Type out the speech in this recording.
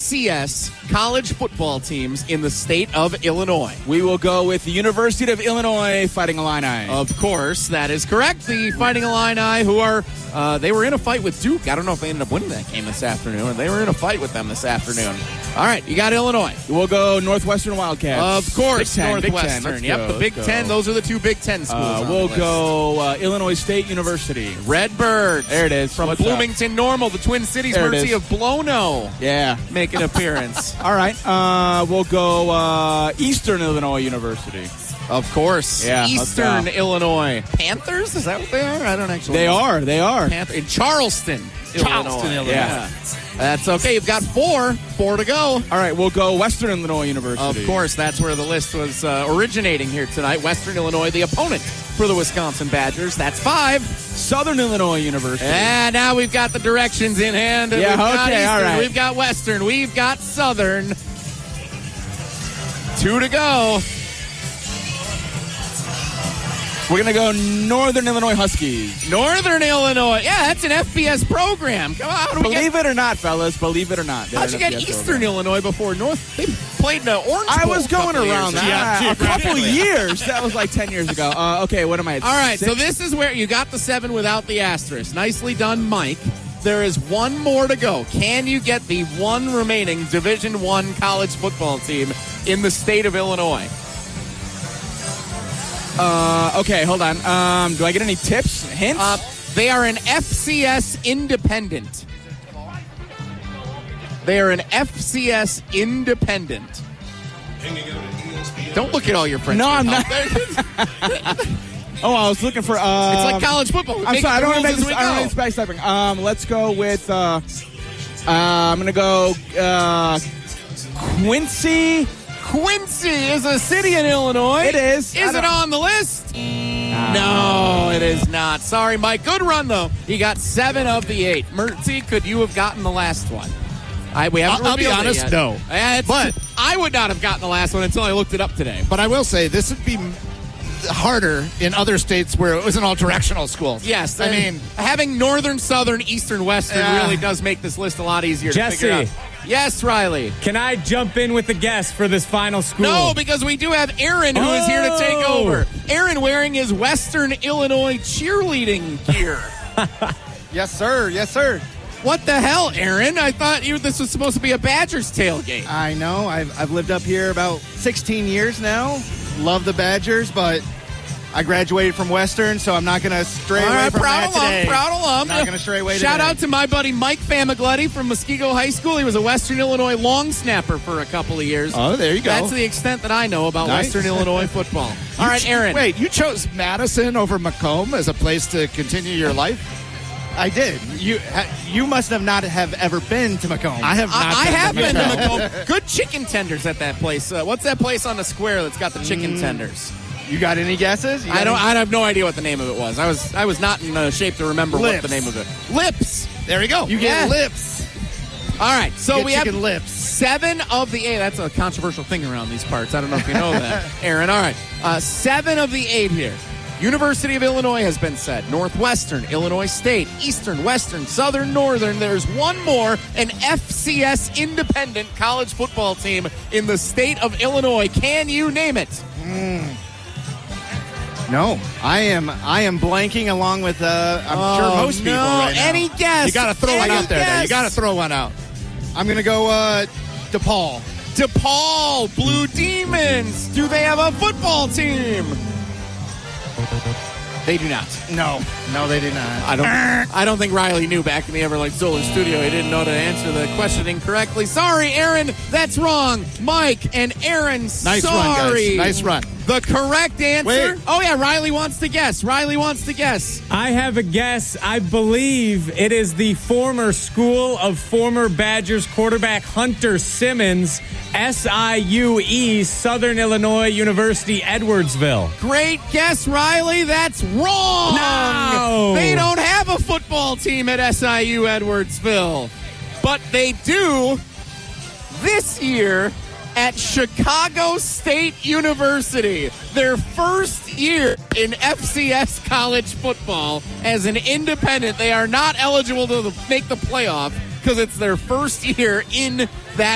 FCS college football teams in the state of Illinois? We will go with the University of Illinois Fighting Illini. Of course, that is correct. The Fighting Illini, who are, they were in a fight with Duke. I don't know if they ended up winning that game this afternoon. They were in a fight with them this afternoon. All right, you got Illinois. We'll go Northwestern Wildcats. Of course, Big Ten, Northwestern. Big Ten. Yep, the Big Ten. Those are the two Big Ten schools. We'll go Illinois State University. Redbirds. There it is. From What's Bloomington Normal, the Twin Cities There it Mercy is. of Blono. Yeah. Make an appearance. All right. We'll go Eastern Illinois University. Of course. Yeah, Eastern let's Illinois. Panthers? Is that what they are? I don't actually know. They are. In Charleston, Illinois. Yeah. That's okay. You've got four to go. All right, we'll go Western Illinois University. Of course, that's where the list was originating here tonight. Western Illinois, the opponent for the Wisconsin Badgers. That's 5. Southern Illinois University. And now we've got the directions in hand. Yeah, we've got okay, Eastern, all right. We've got Western. We've got Southern. 2 to go. We're going to go Northern Illinois Huskies. Northern Illinois. Yeah, that's an FBS program. Come on. Believe it or not, fellas. Believe it or not. How'd you get Eastern Illinois before North? They played in the Orange Bowl. I was going around that. Yeah, a couple years. That was like 10 years ago. Okay, what am I at? All right, 6? so this is where you got the 7 without the asterisk. Nicely done, Mike. There is one more to go. Can you get the one remaining Division I college football team in the state of Illinois? Okay, hold on. Do I get any tips, hints? They are an FCS independent. They are an FCS independent. Don't look at all your friends. No, I'm not. Oh, I was looking for. It's like college football. I'm sorry, I don't want to make this. I don't want to make stepping. Let's go with. I'm gonna go Quincy. Quincy is a city in Illinois. It is. Is it on the list? No, it is not. Sorry, Mike. Good run, though. You got 7 of the 8. Mertzi, could you have gotten the last one? We haven't I'll be revealed it honest, yet. no. But I would not have gotten the last one until I looked it up today. But I will say, this would be harder in other states where it was an all-directional school. Yes. I mean, having Northern, Southern, Eastern, Western really does make this list a lot easier to figure out. Yes, Riley. Can I jump in with a guess for this final school? No, because we do have Aaron who is here to take over. Aaron wearing his Western Illinois cheerleading gear. Yes, sir. Yes, sir. What the hell, Aaron? I thought this was supposed to be a Badgers tailgate. I know. I've lived up here about 16 years now. Love the Badgers, but I graduated from Western, so I'm not going to stray away from that today. Proud alum. Not going to stray away Shout today. out to my buddy Mike Famigletti from Muskego High School. He was a Western Illinois long snapper for a couple of years. Oh, there you go. That's the extent that I know about Western Illinois football. All right, Aaron. Wait, you chose Madison over Macomb as a place to continue your life? I did. You must have not have ever been to Macomb. I have not. I have been to Macomb. Macomb. Good chicken tenders at that place. What's that place on the square that's got the chicken tenders? You got any guesses? I have no idea what the name of it was. I was not in shape to remember what the name of it. Lips. There you go. You get lips. All right, so we have chicken lips. 7 of the 8. That's a controversial thing around these parts. I don't know if you know that, Aaron. All right, 7 of the 8 here. University of Illinois has been said. Northwestern, Illinois State, Eastern, Western, Southern, Northern. There's one more, an FCS independent college football team in the state of Illinois. Can you name it? No, I am blanking along with I'm sure most people right now. Any guess? You got to throw one out there. Though. You got to throw one out. I'm going to go DePaul. DePaul Blue Demons. Do they have a football team? They do not. No, they do not. I don't think Riley knew back in the Everlight Solar Studio. He didn't know to answer the question incorrectly. Sorry, Aaron. That's wrong. Mike and Aaron, Nice run, guys. Nice run. The correct answer. Wait. Oh, yeah, Riley wants to guess. I have a guess. I believe it is the former school of former Badgers quarterback Hunter Simmons, SIUE, Southern Illinois University, Edwardsville. Great guess, Riley. That's wrong. No. They don't have a football team at SIU Edwardsville. But they do this year at Chicago State University, their first year in FCS college football as an independent. They are not eligible to make the playoff because it's their first year in